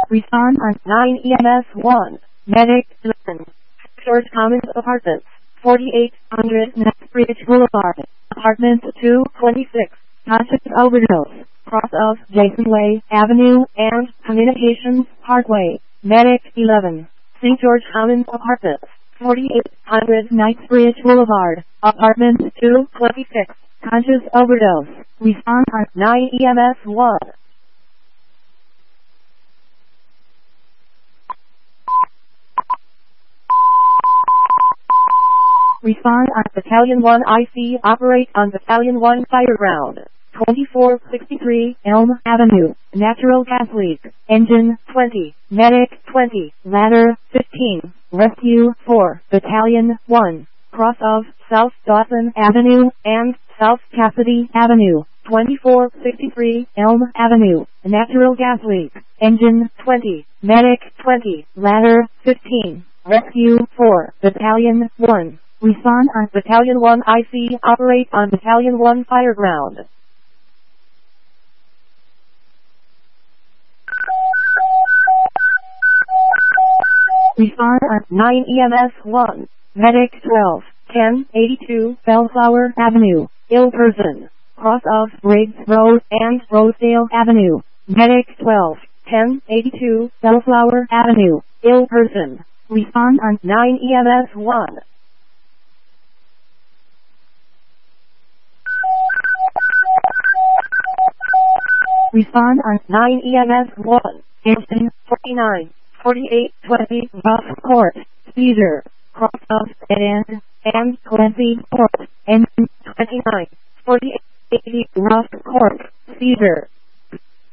Respond on 9 EMS 1. Medic 11. George Commons Apartments, 4800 Knightsbridge Boulevard, Apartment 226, Conscious Overdose, cross of Jason Way Avenue and Communications Parkway. Medic 11. St. George Commons Apartments, 4800 Knightsbridge Boulevard, Apartment 226, Conscious Overdose. Respond on 9 EMS 1. Respond on Battalion 1 IC. Operate on Battalion 1 Fireground, 2463 Elm Avenue. Natural gas leak. Engine 20. Medic 20. Ladder 15. Rescue 4. Battalion 1. Cross of South Dawson Avenue and South Cassidy Avenue. 2463 Elm Avenue. Natural gas leak. Engine 20. Medic 20. Ladder 15. Rescue 4. Battalion 1. Respond on Battalion 1 IC. Operate on Battalion 1 Fireground. Respond on 9 EMS 1. Medic 12. 1082 Bellflower Avenue, ill person. Cross of Briggs Road and Rosedale Avenue. Medic 12. 1082 Bellflower Avenue, ill person. Respond on 9 EMS 1. Respond on 9 EMS 1. Engine 49, 4820 Rough Court, seizure. Cross of Dead End and Clancy Court. Engine 29, 4880 Rough Court, seizure.